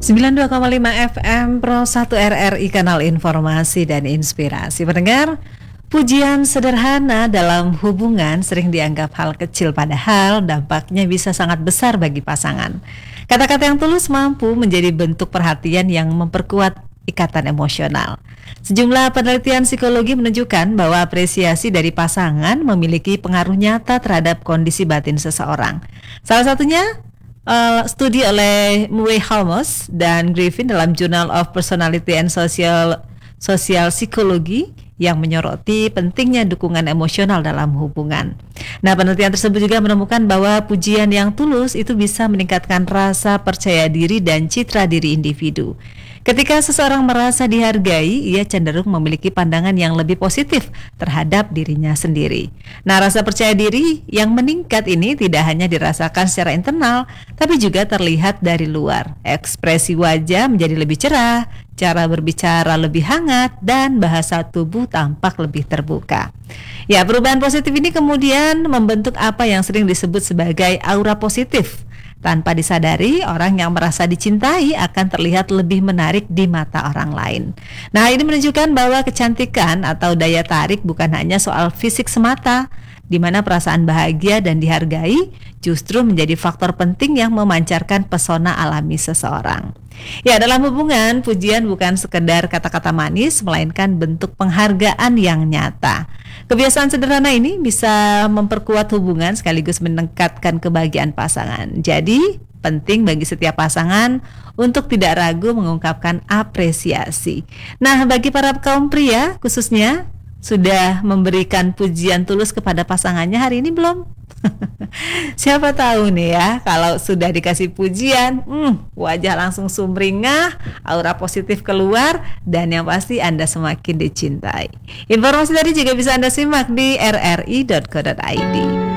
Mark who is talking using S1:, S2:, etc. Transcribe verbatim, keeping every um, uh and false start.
S1: sembilan puluh dua koma lima F M Pro satu R R I, kanal informasi dan inspirasi. Pendengar, pujian sederhana dalam hubungan sering dianggap hal kecil, padahal dampaknya bisa sangat besar bagi pasangan. Kata-kata yang tulus mampu menjadi bentuk perhatian yang memperkuat ikatan emosional. Sejumlah penelitian psikologi menunjukkan bahwa apresiasi dari pasangan memiliki pengaruh nyata terhadap kondisi batin seseorang. Salah satunya Uh, studi oleh Murray Holmes dan Griffin dalam Journal of Personality and Social Social Psychology yang menyoroti pentingnya dukungan emosional dalam hubungan. Nah, penelitian tersebut juga menemukan bahwa pujian yang tulus itu bisa meningkatkan rasa percaya diri dan citra diri individu. Ketika seseorang merasa dihargai, ia cenderung memiliki pandangan yang lebih positif terhadap dirinya sendiri. Nah, rasa percaya diri yang meningkat ini tidak hanya dirasakan secara internal, tapi juga terlihat dari luar. Ekspresi wajah menjadi lebih cerah, cara berbicara lebih hangat, dan bahasa tubuh tampak lebih terbuka. Ya, perubahan positif ini kemudian membentuk apa yang sering disebut sebagai aura positif. Tanpa disadari, orang yang merasa dicintai akan terlihat lebih menarik di mata orang lain. Nah, ini menunjukkan bahwa kecantikan atau daya tarik bukan hanya soal fisik semata, di mana perasaan bahagia dan dihargai justru menjadi faktor penting yang memancarkan pesona alami seseorang. Ya, dalam hubungan, pujian bukan sekedar kata-kata manis, melainkan bentuk penghargaan yang nyata. Kebiasaan sederhana ini bisa memperkuat hubungan sekaligus meningkatkan kebahagiaan pasangan. Jadi, penting bagi setiap pasangan untuk tidak ragu mengungkapkan apresiasi. Nah, bagi para kaum pria khususnya, sudah memberikan pujian tulus kepada pasangannya hari ini belum? Siapa tahu nih ya, kalau sudah dikasih pujian, hmm, wajah langsung sumringah, aura positif keluar, dan yang pasti Anda semakin dicintai. Informasi tadi juga bisa Anda simak di r r i dot co dot i d.